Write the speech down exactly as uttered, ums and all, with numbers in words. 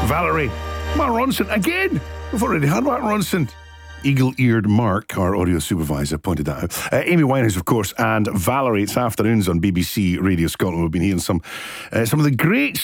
Valerie. Mark Ronson again. We've already had Mark Ronson. Eagle-eared Mark, our audio supervisor, pointed that out. Uh, Amy Winehouse, of course, and Valerie. It's afternoons on B B C Radio Scotland. We've been hearing some uh, some of the great